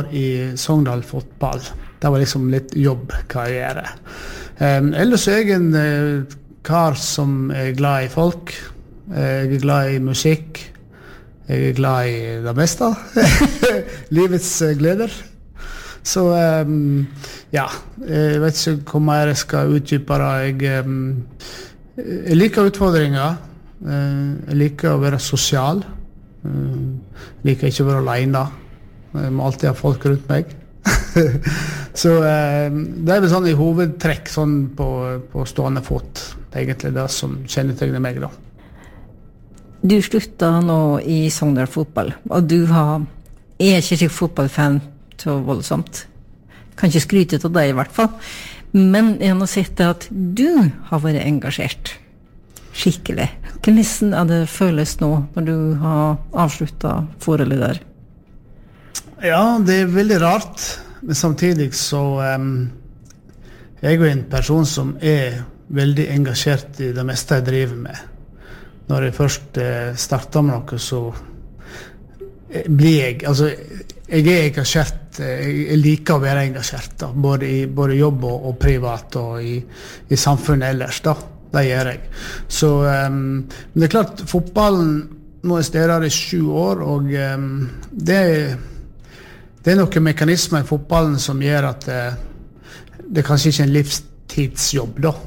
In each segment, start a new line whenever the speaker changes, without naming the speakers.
år i Sogndal fotball. Det var liksom litt jobbkarriere. Ellers er jeg en kar som er glad i folk. Jeg er glad i musikk. Jeg er glad i det meste. Livets gleder. Så ja, jeg vet ikke hvor mer jeg skal utdype det. Jeg liker utfordringer. Jeg liker å være sosial. Jeg liker ikke å være alene. Jeg må alltid ha folk rundt meg. Så det er vel sånn i hovedtrekk sånn på stående fot. Det er egentlig det som kjennetegner meg da.
Du sluttet nå i Sogndal fotball, og du er ikke fotballfan så voldsomt. Kan ikke skryte av deg i hvert fall. Men jeg har sett at du har vært engasjert. Skikkelig. Hvordan er det føles nå når du har avsluttet forholdet der?
Ja, det er veldig rart. Men samtidig så jeg er jo en person som er veldig engasjert i det meste jeg driver med. Når jeg først starter med noe, så blir jeg, altså jeg er engasjert, jeg liker å være engasjert da, både jobb og privat og i samfunnet ellers da, det gjør jeg. Så men det er klart, fotballen nå er stedet i 7 år, og det er noen mekanismer i fotballen som gjør at det kanskje ikke er en livstidsjobb da.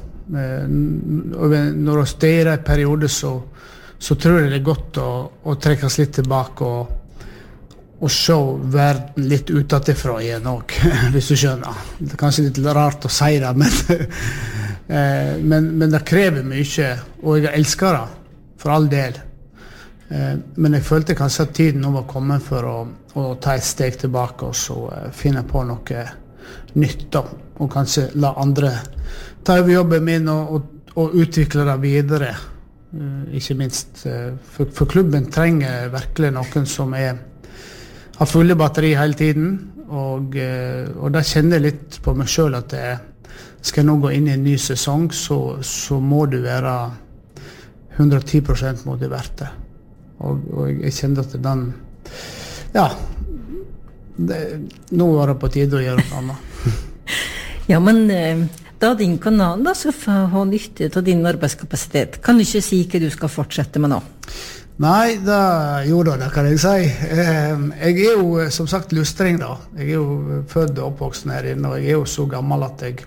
Når det er en periode så tror jeg det er godt å trekkes litt tilbake og se verden litt utenfra igjen også, hvis du skjønner. Det er kanskje litt rart å si det, men det krever mye, og jeg elsker det, for all del. Men jeg følte kanskje at tiden nå var kommet for å ta et steg tilbake og så finne på noe nytt da, og kanskje la andre ta over jobben min og utvikle det videre. Ikke minst, for klubben trenger virkelig noen som har fulle batteri hele tiden, og da kjenner jeg litt på meg selv at skal jeg nå gå inn i en ny sesong, så må du være 110% motivert det. Og jeg kjenner at den, ja, nå var det på tide å gjøre noe annet.
Ja, men da din kanal da, så har nytte av din arbeidskapasitet. Kan du ikke si hva du skal fortsette med nå?
Nei, det kan jeg si. Jeg er jo som sagt lustring da. Jeg er jo født og oppvoksen her inne, og jeg er jo så gammel at jeg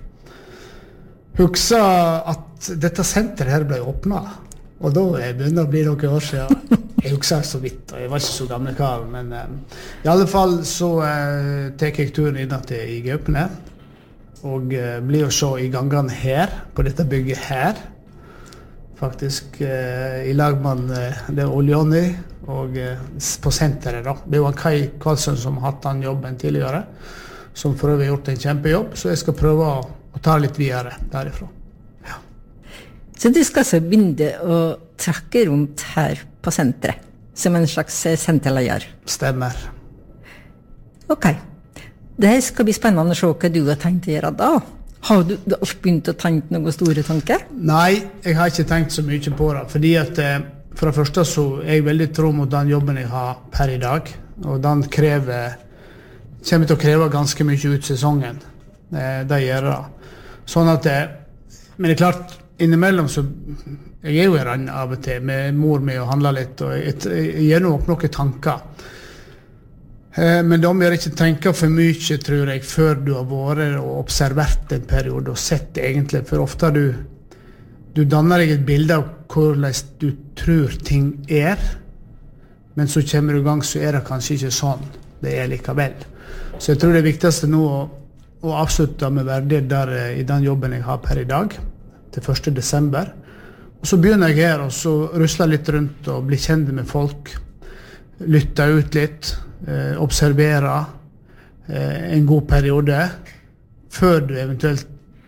husker at dette senteret her ble åpnet. Og da begynner det å bli noen år siden. Jeg husker så vidt, og jeg var ikke så gammel kar, men i alle fall så tek jeg turen inn til i Gaupene, og blir å se i gangene her, på dette bygget her, faktisk i lag med det Oljonny, og på senteret da. Det er jo Kai Karlsson som har hatt den jobben tidligere, som for øvrig har gjort en kjempejobb, så jeg skal prøve å ta litt videre derifra. Ja.
Så du skal så begynne å trakke rundt her på senteret, som en slags senterleier?
Stemmer.
Ok. Det her skal bli spennende å se hva du har tenkt å gjøre da. Har du begynt å tenke noen store tanker? Nei,
jeg har ikke tenkt så mye på det, fordi at for det første så er jeg veldig tro mot den jobben jeg har per i dag, og den kommer til å kreve ganske mye ut sesongen. Det gjør det. Sånn at men det er klart, innimellom så jeg er jo i rann av og til med mor med å handle litt, og jeg gjør opp noen tanker. Men de gjør ikke tenke for mye, tror jeg, før du har vært og observert en periode og sett egentlig, for ofte du danner deg et bilde av hvordan du tror ting men så kommer du i gang, så det kanskje ikke sånn det likevel. Så jeg tror det viktigste nå å avslutte med verdighet der i den jobben jeg har per i dag, til 1. desember. Og så begynner jeg her, og så rusler litt rundt og blir kjent med folk, lytter ut litt, observere en god periode, før du eventuelt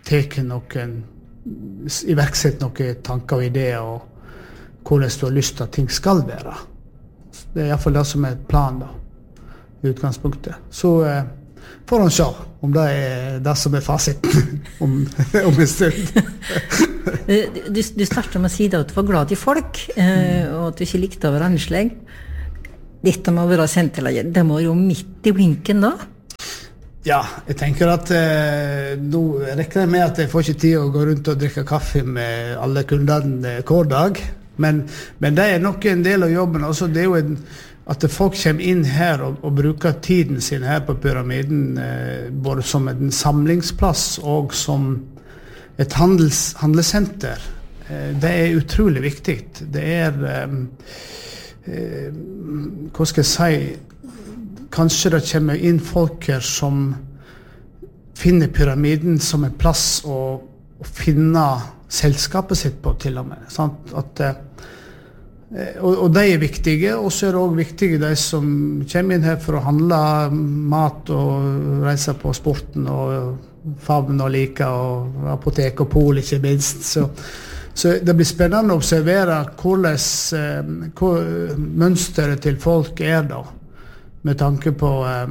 iverksetter noen tanker og ideer, og hvordan du har lyst til at ting skal være. Det i hvert fall det som et plan da, i utgangspunktet. Så får han se om det det som fasiten om en stund.
Du startet med å si at du var glad i folk, og at du ikke likte å være ansleg. Dette må være senterleier. Det må jo midt i blinken da?
Ja, jeg tenker at nå rekker jeg med at jeg får ikke tid å gå rundt og drikke kaffe med alle kundene hver dag, men det nok en del av jobben. Altså, det jo at folk kommer inn her og bruker tiden sin her på Pyramiden, både som en samlingsplass og som et handelssenter. Det utrolig viktig. Det hva skal jeg si, kanskje det kommer inn folk her som finner Pyramiden som en plass å finne selskapet sitt på, til og med. Sant? Og de viktige, og så det også viktige de som kommer inn her for å handle mat og reise på sporten og favn og like, og apotek og pol, ikke minst. Så det blir spennende å observere hvordan mønsteret til folk da, med tanke på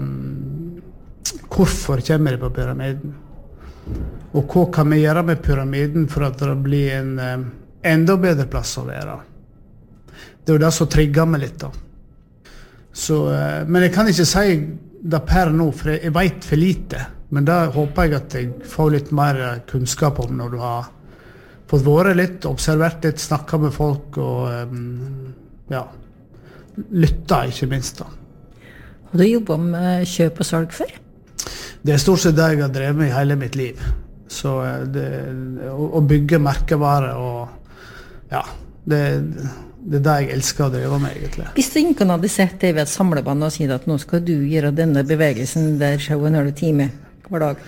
hvorfor kommer de på Pyramiden, og hva kan vi gjøre med Pyramiden for at det blir en enda bedre plass å være. Det jo det som trigger meg litt da. Så, men jeg kan ikke si det per nå, for jeg vet for lite, men da håper jeg at jeg får litt mer kunnskap om når du har fått vært litt, observert litt, snakket med folk og ja, lyttet ikke minst da.
Har du jobbet med kjøp og salg før?
Det stort sett det jeg har drevet med i hele mitt liv. Så å bygge merkevare og ja, det det jeg elsker å drive med egentlig.
Hvis du ikke hadde sett deg ved et samlebånd og sier at nå skal du gjøre denne bevegelsen der showet når du time hver dag?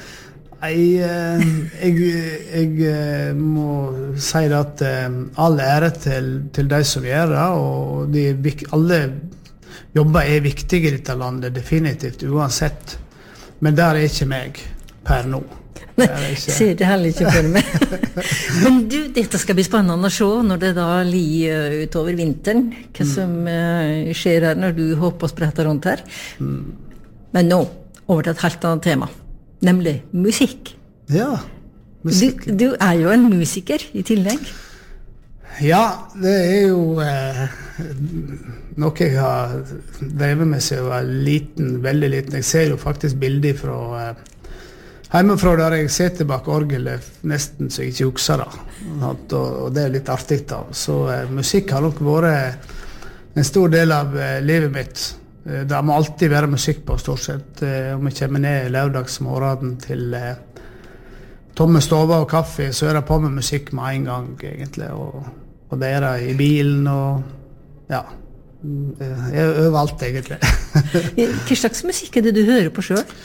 Jeg må si at all ære til de som gjør det, og alle jobber viktige i dette landet, definitivt, uansett. Men der ikke meg per nå.
Ser det heller ikke for meg. Men du, dette skal bli spennende å se når det da lir utover vinteren, hva som skjer her når du hopper og spretter rundt her. Men nå, over til et helt annet tema, nemlig musikk.
Ja, musikk.
Du jo en musiker i tillegg.
Ja, det jo noe jeg har drevet med siden jeg var liten, veldig liten. Jeg ser jo faktisk bilder fra hjemmefra der jeg sitter bak orgelet nesten så jeg ikke husker det. Og det litt artig da. Så musikk har nok vært en stor del av livet mitt. Det må alltid være musikk på, stort sett. Om jeg kommer ned lørdagsmorgen til tomme stover og kaffe, så det på med musikk med en gang, egentlig. Og det det i bilen, og ja, overalt, egentlig.
Hva slags musikk det du hører på selv?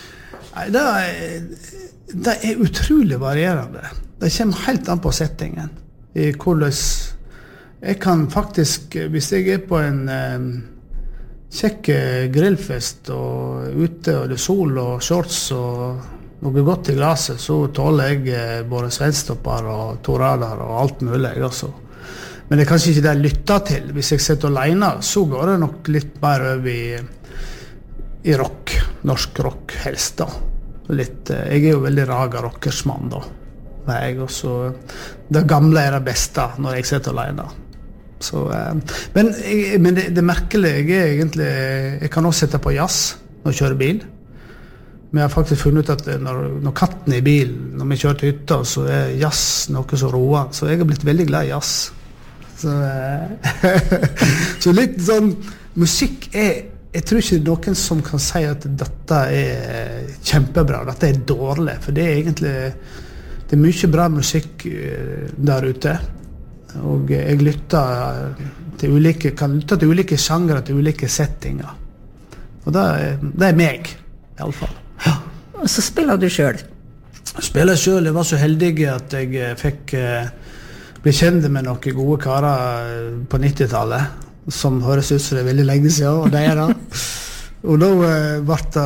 Det utrolig varierende. Det kommer helt an på settingen. I hvordan jeg kan faktisk, hvis jeg på en kjekk grillfest og ute og det sol og shorts og noe godt i glaset, så tåler jeg både svenstopper og toraler og alt mulig også. Men det kanskje ikke det jeg lytter til. Hvis jeg sitter alene, så går det nok litt mer over i rock, norsk rock helst da. Jeg jo veldig raga rockersmann da. Det gamle det beste når jeg sitter alene. Så, men det merkelige jeg egentlig, jeg kan også sette på jazz når jeg kjører bil. Men jeg har faktisk funnet ut at når katten i bilen, når vi kjører til hytta, så jazz noe så roer. Så jeg har blitt veldig glad i jazz. Så litt sånn, musikk jeg tror ikke noen som kan si at dette kjempebra, dette dårlig, for det egentlig det mye bra musikk der ute, og jeg lytter til ulike, kan lytte til ulike sjangere, til ulike settinger, og det meg i alle fall. Ja.
Og så spiller du selv?
Spiller selv, jeg var så heldig at jeg fikk bli kjent med noen gode karer på 90-tallet, som høres ut som det veldig lenge siden, og det det. Og da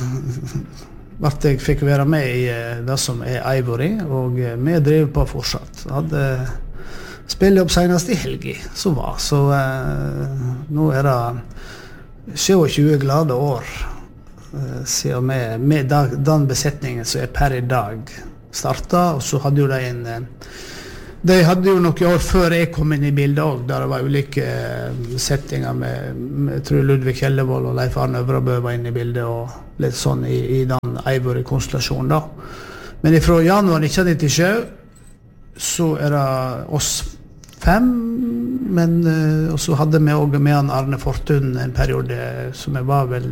jeg fikk være med i det som Ivory, og vi driver på fortsatt. Jeg hadde spillet opp senest i helgi, så nå det 27 glade år siden med den besetningen som per i dag startet, og så hadde jo de De hadde jo noen år før jeg kom inn i bildet også, der det var ulike settinger med jeg tror Ludvig Kjellevold og Leif Arne Øvrabø var inne i bildet, og litt sånn i den Eivor-konstellasjonen da. Men fra januar 1997 så det oss 5, men og så hadde vi også med han Arne Fortun en periode som jeg var vel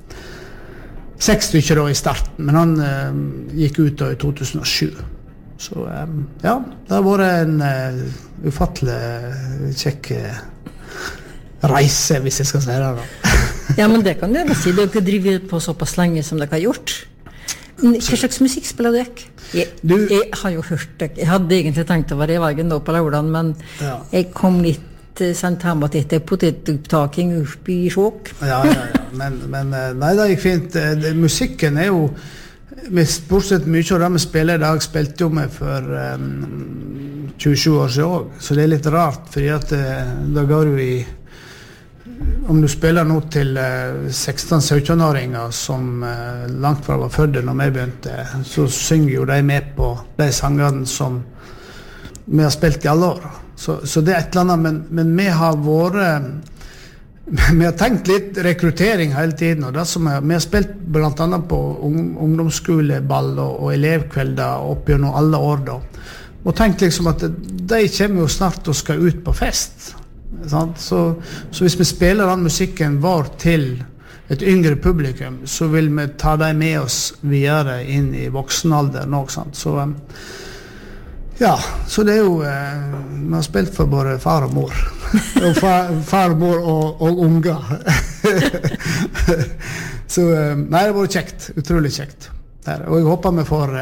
6 stykker da i starten, men han gikk ut da i 2007. Så ja, det har vært en ufattelig kjekk reise, hvis jeg skal si det da.
Ja, men det kan du jo si. Du har ikke drivet på såpass lenge som dere har gjort. Hva slags musikk spiller dere? Jeg har jo hørt det. Jeg hadde egentlig tenkt å være i veien da på lørdagen, men jeg kom litt sendt hjemme at dette potetopptaking opp i sjåk.
Ja. Men nei, det gikk fint. Musikken jo bortsett mye av det vi spiller i dag, spilte jo vi for 27 år siden også. Så det litt rart, fordi at da går du i om du spiller nå til 16-17-åringer som langt fra var fødde når vi begynte, så synger jo de med på de sangene som vi har spilt i alle år. Så det et eller annet, men vi har vært vi har tenkt litt rekruttering hele tiden, og det som vi har spilt blant annet på ungdomsskoleball og elevkvelder opp gjennom alle år da, og tenkt liksom at de kommer jo snart og skal ut på fest, sant? Så hvis vi spiller den musikken vår til et yngre publikum, så vil vi ta dem med oss videre inn i voksenalderen også, sant? Så ja, så det jo vi har spilt for både far og mor og far og mor og unger så nei, det var kjekt, utrolig kjekt og jeg håper vi får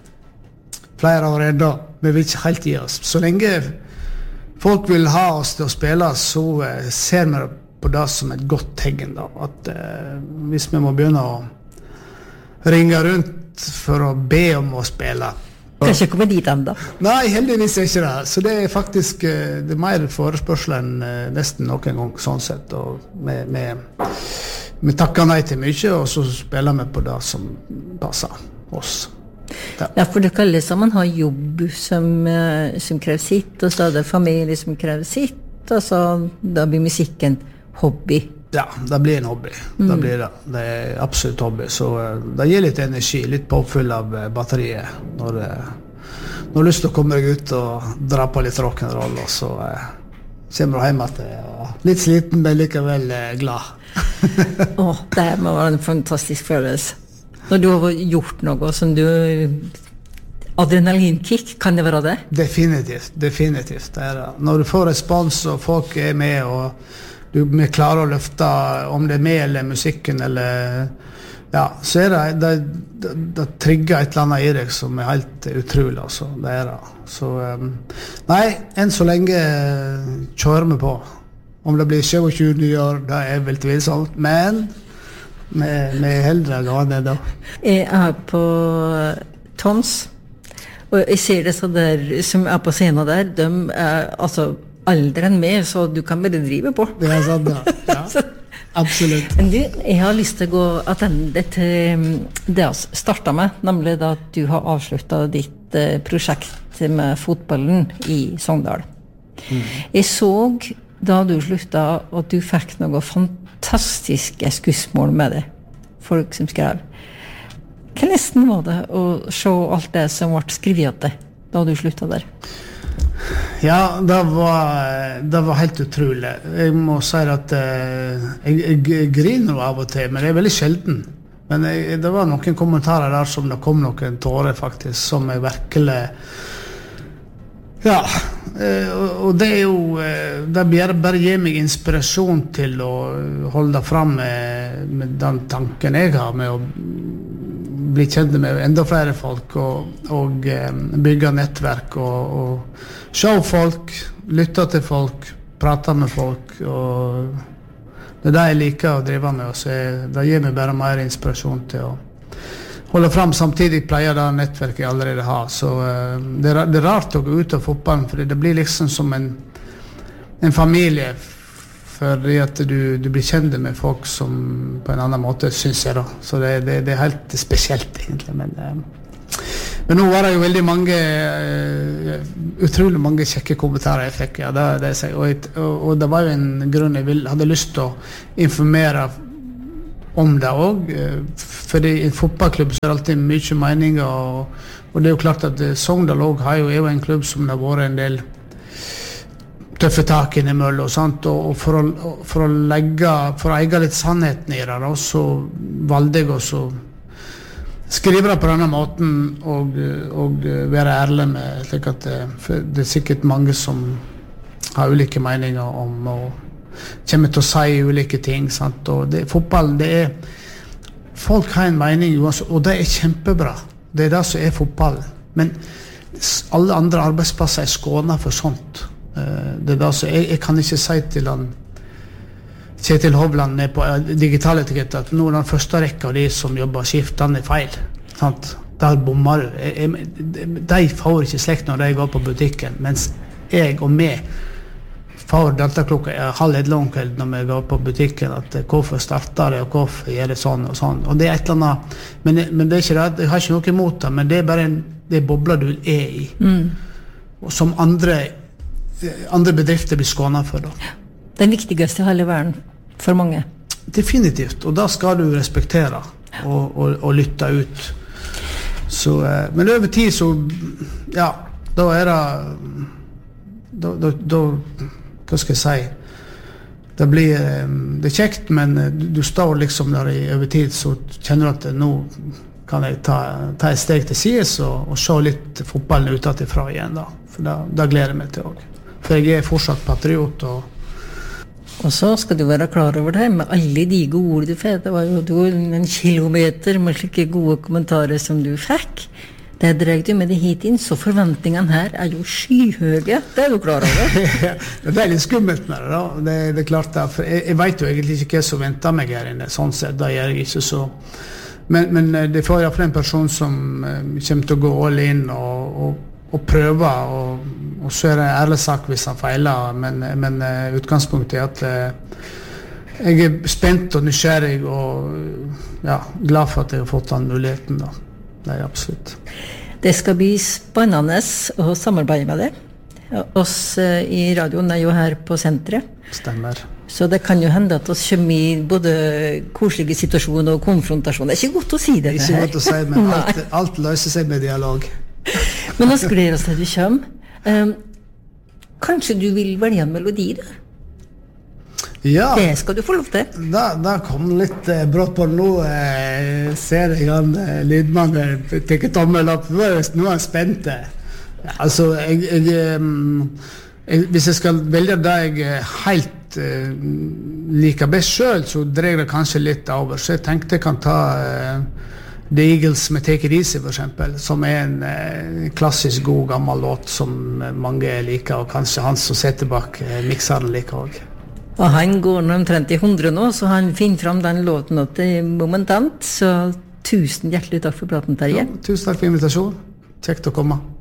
flere år enda, vi vil ikke helt gi oss så lenge folk vil ha oss til å spille, så ser vi på det som et godt tegn da, at hvis vi må begynne å ringe rundt for å be om å spille
Kanskje komme dit enda?
Nei, heldigvis ikke det. Så det faktisk det mer forespørsel enn nesten noen gang sånn sett. Og vi takker nei til mye, og så spiller vi på det som passer oss.
Ja, for dere alle sammen har jobb som krever sitt, og så det familie som krever sitt, og så da blir musikken hobby.
Ja, det blir en hobby. Det blir det. Det absolutt hobby. Så det gir litt energi, litt påfyll av batteriet når du har lyst til å komme deg ut og dra på litt rock'n'roll, og så kommer du hjem at jeg litt sliten, men likevel glad.
Det må være en fantastisk følelse. Når du har gjort noe som du adrenalinkick, kan det være det?
Definitivt. Det det. Når du får respons, og folk med, og vi klarer å løfte om det med eller musikken eller ja, så det trigger et eller annet i deg som helt utrolig altså, det det så nei, enn så lenge kjører vi på om det blir 27 år, det vel tvilsomt, men vi heldre gående da.
Jeg på Tons og jeg ser det så der som på scenen der, de altså alderen med, så du kan bare drive på.
Det sant, ja. Absolutt.
Men du, jeg har lyst til å gå attende til det vi startet med, nemlig da at du har avsluttet ditt prosjekt med fotballen i Sogndal. Jeg så da du sluttet at du fikk noe fantastiske skussmål med det. Folk som skrev. Hva nesten var det å se alt det som ble skrevet til da du sluttet der?
Ja, det var helt utrolig. Jeg må si at jeg griner av og til, men det veldig sjelden. Men det var noen kommentarer der som det kom noen tårer faktisk, som jeg virkelig ja, og det jo det bare gir meg inspirasjon til å holde fram med den tanken jeg har med å bli kjent med enda flere folk og bygge nettverk og se folk, lytte til folk, prate med folk og det jeg liker å drive med og det gir meg bare mer inspirasjon til å holde fram samtidig pleier det nettverket jeg allerede har så det rart å gå ut av fotballen for det blir liksom som en familie fordi at du blir kjent med folk som på en annen måte synes jeg da så det helt spesielt egentlig Men nå var det jo veldig mange, utrolig mange kjekke kommentarer jeg fikk, ja, og det var jo en grunn jeg hadde lyst til å informere om det også, fordi i en fotballklubb så det alltid mye meninger, og det er jo klart at Sogndal også er jo en klubb som det har vært en del tøffe tak innimellom, og sånt, og for å eie litt sannheten i det, da, så valgte jeg også skrive det på denne måten og være ærlig med, slik at det er sikkert mange som har ulike meninger om og kommer til å si ulike ting, sant? Og fotball, folk har en mening, og det er kjempebra, det er det som er fotball, men alle andre arbeidsplasser er skånet for sånt. Det er det som jeg kan ikke si til han Kjetil Hovland på digital etikett at nå den første rekka av de som jobber skift, den er feil, sant? Der bommer du. De får ikke slekt når de går på butikken, mens jeg og meg får dette klokka 12:30 når vi går på butikken, at hvorfor starter det, og hvorfor gjør det sånn og sånn, og det er et eller annet, men det er ikke det, jeg har ikke noe imot det, men det er bare det bobler du er i, og som andre bedrifter blir skånet for da.
Den viktigste i hele verden for mange.
Definitivt, og da skal du respektere og lytte ut. Så, men over tid så, ja, da er det, hva skal jeg si, det er kjekt, men du står liksom der over tid, så kjenner du at nå kan jeg ta et steg til sides og se litt fotballen utenfra igjen da, for da gleder jeg meg til også. For jeg er fortsatt patriot,
og så skal du være klar over det med alle de gode ord du fikk. Det var jo en kilometer med slike gode kommentarer som du fikk. Det dreier du med det hit inn, så forventningene her er jo skyhøye. Det er du klar over.
Det er litt skummelt med det da. Det er klart det, for jeg vet jo egentlig ikke hva som venter meg her inne. Sånn sett, da gjør jeg ikke så. Men det får i hvert fall en person som kommer til å gå all in og prøve, og så er det en ærlig sak hvis han feiler, men utgangspunktet er at jeg er spent og nysgjerrig og ja, glad for at jeg har fått den muligheten da. Det er absolutt.
Det skal bli spennende å samarbeide med deg. Oss i radioen er jo her på senteret.
Stemmer.
Så det kan jo hende at oss kommer i både koselige situasjoner og konfrontasjoner. Det er ikke godt å si det her.
Ikke godt å si, men alt løser seg med dialog.
Men nå gleder oss til du kommer. Kanskje du vil velge en melodi da?
Ja.
Det skal du få lov til.
Da kom litt brått på nå. Ser jeg han lydmannen tenker tommel opp. Nå er jeg spent. Altså, hvis jeg skal velge det jeg helt liker best selv, så dreier det kanskje litt over. Så jeg tenkte jeg kan ta The Eagles med Take It Easy for eksempel, som er en klassisk god gammel låt som mange liker, og kanskje han som setter bak mikseren liker også.
Og han går omtrent i 100 nå, så han finner fram den låten til momentant, så tusen hjertelig takk for praten, Terje.
Ja, tusen takk for invitasjonen. Kjekt å komme.